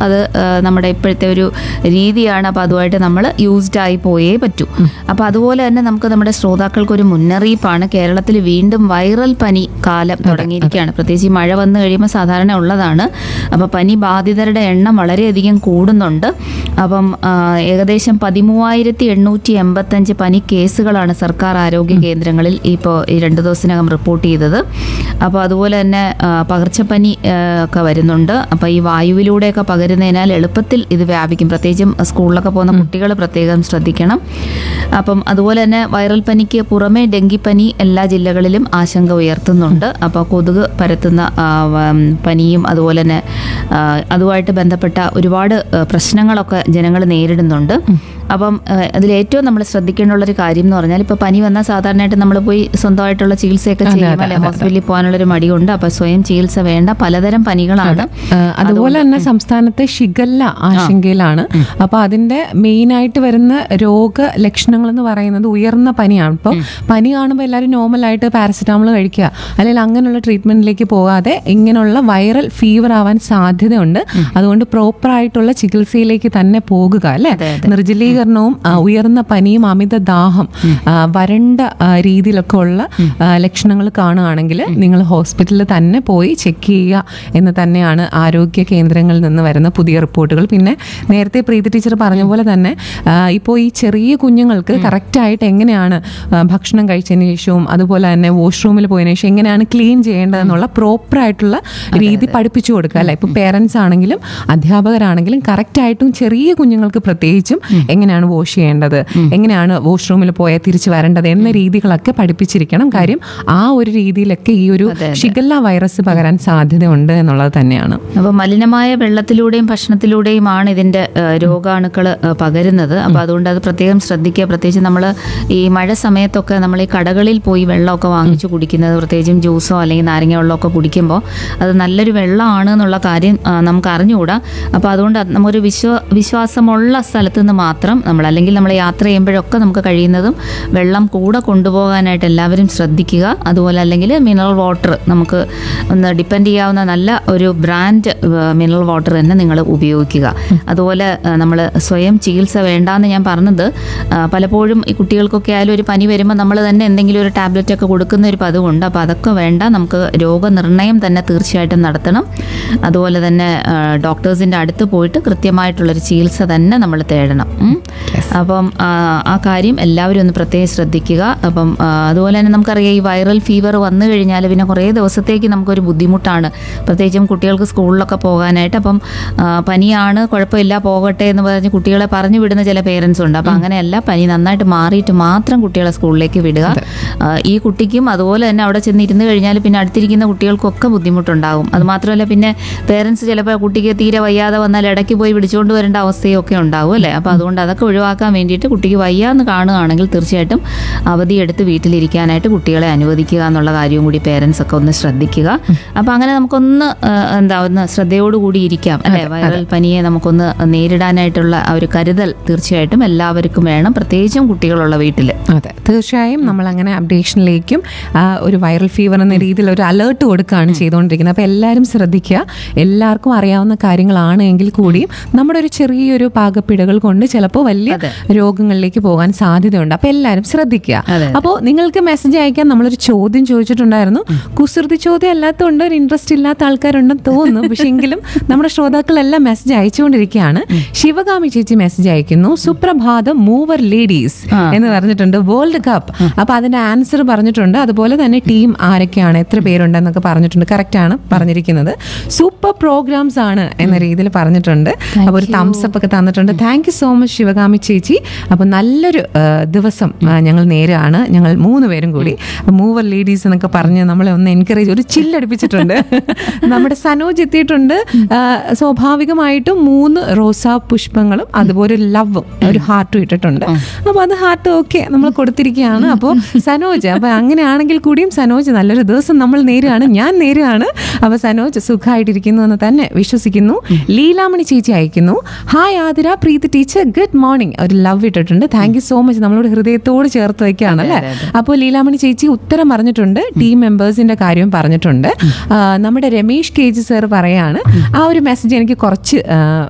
അത് നമ്മുടെ ഇപ്പോഴത്തെ ഒരു രീതിയാണ്. അപ്പോൾ അതുമായിട്ട് നമ്മൾ യൂസ്ഡ് ആയി പോയേ പറ്റൂ. അപ്പോൾ അതുപോലെ തന്നെ നമുക്ക് നമ്മുടെ ശ്രോതാക്കൾക്കൊരു മുന്നറിയിപ്പാണ്. കേരളത്തിൽ വീണ്ടും വൈറൽ പനി കാലം തുടങ്ങിയിരിക്കുകയാണ്. പ്രത്യേകിച്ച് ഈ മഴ വന്നു കഴിയുമ്പോൾ സാധാരണ ഉള്ളതാണ്. അപ്പോൾ പനി ബാധിതരുടെ എണ്ണം വളരെയധികം കൂടുന്നുണ്ട്. അപ്പം ഏകദേശം 13,885 പനി കേസുകളാണ് സർക്കാർ ആരോഗ്യ കേന്ദ്രങ്ങളിൽ ഇപ്പോൾ ഈ 2 ദിവസത്തിനകം റിപ്പോർട്ട് ചെയ്തത്. അപ്പോൾ അതുപോലെ തന്നെ പകർച്ചപ്പനി ഒക്കെ വരുന്നുണ്ട്. അപ്പോൾ ഈ വായുവിലൂടെയൊക്കെ പകരുന്നതിനാൽ എളുപ്പത്തിൽ ഇത് വ്യാപിക്കും. പ്രത്യേകിച്ചും സ്കൂളിലൊക്കെ പോകുന്ന കുട്ടികൾ പ്രത്യേകം ശ്രദ്ധിക്കണം. അപ്പം അതുപോലെ തന്നെ വൈറൽ പനിക്ക് പുറമെ ഡെങ്കിപ്പനി എല്ലാ ജില്ലകളിലും ആശങ്ക ഉയർത്തുന്നുണ്ട്. അപ്പോൾ കൊതുക് പരത്തുന്ന പനിയും അതുപോലെ തന്നെ അതുമായിട്ട് ബന്ധപ്പെട്ട ഒരുപാട് പ്രശ്നങ്ങളൊക്കെ ജനങ്ങൾ നേരിടുന്നുണ്ട്. അപ്പം അതിലേറ്റവും നമ്മൾ ശ്രദ്ധിക്കേണ്ടുള്ളൊരു കാര്യം എന്ന് പറഞ്ഞാൽ ഇപ്പോൾ പനി വന്നാൽ സാധാരണയായിട്ട് നമ്മൾ പോയി സ്വന്തമായിട്ടുള്ള ചികിത്സയൊക്കെ ചെയ്യുമല്ലേ, ഹോസ്പിറ്റലിൽ പോകാനുള്ളൊരു മടിയുണ്ട്. അപ്പോൾ സ്വയം ചികിത്സ വേണ്ട, പലതരം പനികളാണ്. അതുപോലെ തന്നെ സംസ്ഥാനത്തെ ഷിഗല്ല ആശങ്കയിലാണ്. അപ്പോൾ അതിന്റെ മെയിനായിട്ട് വരുന്ന രോഗലക്ഷണങ്ങൾ എന്ന് പറയുന്നത് ഉയർന്ന പനിയാണ്. ഇപ്പോൾ പനി കാണുമ്പോൾ എല്ലാവരും നോർമലായിട്ട് പാരസെറ്റാമോൾ കഴിക്കുക, അല്ലെങ്കിൽ അങ്ങനെയുള്ള ട്രീറ്റ്മെന്റിലേക്ക് പോകാതെ ഇങ്ങനെയുള്ള വൈറൽ ഫീവർ ആവാൻ സാധ്യതയുണ്ട്. അതുകൊണ്ട് പ്രോപ്പറായിട്ടുള്ള ചികിത്സയിലേക്ക് തന്നെ പോകുക അല്ലെ. നിർജ്ജലീകരണവും ഉയർന്ന പനിയും അമിത ദാഹം വരണ്ട രീതിയിലൊക്കെ ഉള്ള ലക്ഷണങ്ങൾ കാണുകയാണെങ്കിൽ നിങ്ങൾ ഹോസ്പിറ്റലിൽ തന്നെ പോയി ചെക്ക് ചെയ്യുക എന്ന് തന്നെയാണ് ആരോഗ്യ കേന്ദ്രങ്ങളിൽ നിന്ന് വരുന്ന പുതിയ റിപ്പോർട്ടുകൾ. പിന്നെ നേരത്തെ പ്രീതി ടീച്ചർ പറഞ്ഞ പോലെ തന്നെ ഇപ്പോൾ ഈ ചെറിയ കുഞ്ഞുങ്ങൾക്ക് കറക്റ്റായിട്ട് എങ്ങനെയാണ് ഭക്ഷണം കഴിച്ചതിന് ശേഷവും അതുപോലെ തന്നെ വാഷ്റൂമിൽ പോയതിനു ശേഷം എങ്ങനെയാണ് ക്ലീൻ ചെയ്യേണ്ടതെന്നുള്ള പ്രോപ്പറായിട്ടുള്ള രീതി പഠിപ്പിച്ചു കൊടുക്കുക അല്ലെ. ഇപ്പോൾ പേരൻസ് ആണെങ്കിലും അധ്യാപകരാണെങ്കിലും കറക്റ്റായിട്ടും ചെറിയ കുഞ്ഞുങ്ങൾക്ക് പ്രത്യേകിച്ചും എങ്ങനെയാണ് വാഷ് ചെയ്യേണ്ടത്, എങ്ങനെയാണ് വാഷ്റൂമിൽ പോയാൽ തിരിച്ചു വരേണ്ടത് എന്ന രീതികളൊക്കെ പഠിപ്പിച്ചിരിക്കണം. കാര്യം ആ ഒരു രീതിയിലൊക്കെ ഈ ഒരു ഷിഗല്ല വൈറസ് പകരാൻ സാധ്യതയുണ്ട് എന്നുള്ളത് തന്നെയാണ്. അപ്പോൾ മലിനമായ വെള്ളത്തിലൂടെയും ഭക്ഷണത്തിലൂടെയുമാണ് ഇതിന്റെ രോഗാണുക്കൾ പകരുന്നത്. അപ്പോൾ അതുകൊണ്ട് അത് പ്രത്യേകം ശ്രദ്ധിക്കുക. പ്രത്യേകിച്ച് നമ്മൾ ഈ മഴ സമയത്തൊക്കെ നമ്മൾ ഈ കടകളിൽ പോയി വെള്ളമൊക്കെ വാങ്ങിച്ചു കുടിക്കുന്നത്, പ്രത്യേകിച്ചും ജ്യൂസോ അല്ലെങ്കിൽ നാരങ്ങ വെള്ളമൊക്കെ കുടിക്കുമ്പോൾ അത് നല്ലൊരു വെള്ളമാണ് എന്നുള്ള കാര്യം നമുക്ക് അറിഞ്ഞുകൂടാ. അപ്പോൾ അതുകൊണ്ട് നമ്മൊരു വിശ്വാസമുള്ള സ്ഥലത്ത് നിന്ന് മാത്രം നമ്മൾ, അല്ലെങ്കിൽ നമ്മൾ യാത്ര ചെയ്യുമ്പോഴൊക്കെ നമുക്ക് കഴിയുന്നതും വെള്ളം കൂടെ കൊണ്ടുപോകാനായിട്ട് എല്ലാവരും ശ്രദ്ധിക്കുക. അതുപോലെ അല്ലെങ്കിൽ മിനറൽ വാട്ടർ, നമുക്ക് ഒന്ന് ഡിപ്പെൻഡ് ചെയ്യാവുന്ന നല്ല ഒരു ബ്രാൻഡ് മിനറൽ വാട്ടർ തന്നെ നിങ്ങൾ ഉപയോഗിക്കുക. അതുപോലെ നമ്മൾ സ്വയം ചികിത്സ വേണ്ടാന്ന് ഞാൻ പറഞ്ഞത്, പലപ്പോഴും ഈ കുട്ടികൾക്കൊക്കെ ആയാലും ഒരു പനി വരുമ്പോൾ നമ്മൾ തന്നെ എന്തെങ്കിലും ഒരു ടാബ്ലറ്റ് ഒക്കെ കൊടുക്കുന്ന ഒരു പതിവുണ്ട്. അപ്പോൾ അതൊക്കെ വേണ്ട, നമുക്ക് രോഗനിർണയം തന്നെ തീർച്ചയായിട്ടും നടത്തണം. അതുപോലെ തന്നെ ഡോക്ടേഴ്സിൻ്റെ അടുത്ത് പോയിട്ട് കൃത്യമായിട്ടുള്ളൊരു ചികിത്സ തന്നെ നമ്മൾ തേടണം. അപ്പം ആ കാര്യം എല്ലാവരും ഒന്ന് പ്രത്യേകം ശ്രദ്ധിക്കുക. അപ്പം അതുപോലെ തന്നെ നമുക്കറിയാം ഈ വൈറൽ ഫീവർ വന്നു കഴിഞ്ഞാൽ പിന്നെ കുറേ ദിവസത്തേക്ക് നമുക്കൊരു ബുദ്ധിമുട്ടാണ്, പ്രത്യേകിച്ചും കുട്ടികൾക്ക് സ്കൂളിലൊക്കെ പോകാനായിട്ട്. അപ്പം പനിയാണ്, കുഴപ്പമില്ല, പോകട്ടെ എന്ന് പറഞ്ഞ് കുട്ടികളെ പറഞ്ഞു വിടുന്ന ചില പേരൻസ് ഉണ്ട്. അപ്പം അങ്ങനെയല്ല, പനി നന്നായിട്ട് മാറിയിട്ട് മാത്രം കുട്ടികളെ സ്കൂളിലേക്ക് വിടുക. ഈ കുട്ടിക്കും അതുപോലെ തന്നെ അവിടെ ചെന്നിരുന്ന് കഴിഞ്ഞാൽ പിന്നെ അടുത്തിരിക്കുന്ന കുട്ടികൾക്കൊക്കെ ബുദ്ധിമുട്ടുണ്ടാകും. അതുമാത്രമല്ല പിന്നെ പേരൻസ് ചിലപ്പോൾ കുട്ടിക്ക് തീരെ വയ്യാതെ വന്നാൽ ഇടയ്ക്ക് പോയി പിടിച്ചുകൊണ്ട് വരേണ്ട അവസ്ഥയൊക്കെ ഉണ്ടാവും അല്ലേ. അപ്പോൾ അതുകൊണ്ട് അതൊക്കെ ഒഴിവാക്കാൻ വേണ്ടിയിട്ട് കുട്ടിക്ക് വയ്യാന്ന് കാണുകയാണെങ്കിൽ തീർച്ചയായിട്ടും അവധിയെടുത്ത് വീട്ടിലിരിക്കാനായിട്ട് കുട്ടികളെ അനുവദിക്കുക എന്നുള്ള കാര്യവും കൂടി പേരൻസ് ഒക്കെ ഒന്ന് ശ്രദ്ധിക്കുക. അപ്പോൾ അങ്ങനെ നമുക്കൊന്ന് ഒന്ന് ശ്രദ്ധയോടുകൂടി ഇരിക്കാം അല്ലേ. വൈറൽ പനിയെ നമുക്കൊന്ന് നേരിടാനായിട്ടുള്ള ആ ഒരു കരുതൽ തീർച്ചയായിട്ടും എല്ലാവർക്കും വേണം, പ്രത്യേകിച്ചും കുട്ടികളുള്ള വീട്ടിൽ. അതെ, തീർച്ചയായും നമ്മൾ അങ്ങനെ അപ്ഡേഷനിലേക്കും ഒരു വൈറൽ ഫീവർ എന്ന രീതിയിൽ ഒരു അലേർട്ട് കൊടുക്കുകയാണ് ചെയ്തുകൊണ്ടിരിക്കുന്നത്. അപ്പോൾ എല്ലാവരും ശ്രദ്ധിക്കുക. എല്ലാവർക്കും അറിയാവുന്ന കാര്യങ്ങളാണ് എങ്കിൽ കൂടിയും നമ്മുടെ ഒരു ചെറിയൊരു പാകപ്പിഴകൾ കൊണ്ട് ചിലപ്പോൾ വലിയ രോഗങ്ങളിലേക്ക് പോകാൻ സാധ്യതയുണ്ട്. അപ്പോൾ എല്ലാവരും ശ്രദ്ധിക്കുക. അപ്പോൾ നിങ്ങൾക്ക് മെസ്സേജ് അയക്കാൻ നമ്മളൊരു ചോദ്യം ചോദിച്ചിട്ടുണ്ടായിരുന്നു. കുസൃതി ചോദ്യം അല്ലാത്തതുകൊണ്ട് ഒരു ഇൻട്രസ്റ്റ് ഇല്ലാത്ത ആൾക്കാരുണ്ടെന്ന് തോന്നുന്നു. പക്ഷെ എങ്കിലും നമ്മുടെ ശ്രോതാക്കളെല്ലാം മെസ്സേജ് അയച്ചുകൊണ്ടിരിക്കുകയാണ്. ശിവകാമി ചേച്ചി മെസ്സേജ് അയക്കുന്നു, സുപ്രഭാതം മൂവർ ലേഡീസ് എന്ന് പറഞ്ഞിട്ടുണ്ട്, വേൾഡ് കപ്പ്. അപ്പൊ അതിന്റെ ആൻസർ പറഞ്ഞിട്ടുണ്ട്. അതുപോലെ തന്നെ ടീം ആരൊക്കെയാണ്, എത്ര പേരുണ്ടെന്നൊക്കെ പറഞ്ഞിട്ടുണ്ട്. കറക്റ്റ് ആണ് പറഞ്ഞിരിക്കുന്നത്. സൂപ്പർ പ്രോഗ്രാംസ് ആണ് എന്ന രീതിയിൽ പറഞ്ഞിട്ടുണ്ട്. അപ്പൊ ഒരു തംസ് അപ്പ് ഒക്കെ തന്നിട്ടുണ്ട്. Thank you so much Sivakami ചേച്ചി. അപ്പൊ നല്ലൊരു ദിവസം ഞങ്ങൾ നേരാണ്, ഞങ്ങൾ 3 പേരും കൂടി മൂവർ ലേഡീസ് എന്നൊക്കെ പറഞ്ഞ് നമ്മളെ ഒന്ന് എൻകറേജ്, ഒരു ചില്ലടിപ്പിച്ചിട്ടുണ്ട്. നമ്മുടെ സനോജ് എത്തിയിട്ടുണ്ട്. സ്വാഭാവികമായിട്ടും 3 റോസാ പുഷ്പങ്ങളും അതുപോലെ ഒരു ലവും ഒരു ഹാർട്ടും ഇട്ടിട്ടുണ്ട്. അപ്പൊ അത് ഹാർട്ട് ഓക്കെ നമ്മൾ കൊടുത്തിരിക്കുകയാണ്. അപ്പോൾ സനോജ്, അപ്പൊ അങ്ങനെയാണെങ്കിൽ കൂടിയും സനോജ് നല്ലൊരു ദിവസം നമ്മൾ നേരുകയാണ്, ഞാൻ നേരുകയാണ്. അപ്പൊ സനോജ് സുഖമായിട്ടിരിക്കുന്നു എന്ന് തന്നെ വിശ്വസിക്കുന്നു. ലീലാമണി ചേച്ചി അയക്കുന്നു, ഹായ് ആതിര, പ്രീതി ടീച്ചർ, ഗുഡ് മോർണിംഗ്. ഒരു ലവ് ഇട്ടിട്ടുണ്ട്. Thank you so much. നമ്മളോട് ഹൃദയത്തോട് ചേർത്ത് വയ്ക്കുകയാണ് അല്ലേ. അപ്പോൾ ലീലാമണി ചേച്ചി ഉത്തരം പറഞ്ഞിട്ടുണ്ട്, ടീം മെമ്പേഴ്സിന്റെ കാര്യവും പറഞ്ഞിട്ടുണ്ട്. നമ്മുടെ രമേഷ് കെ ജി സർ പറയാണ്, ആ ഒരു മെസ്സേജ് എനിക്ക് കുറച്ച്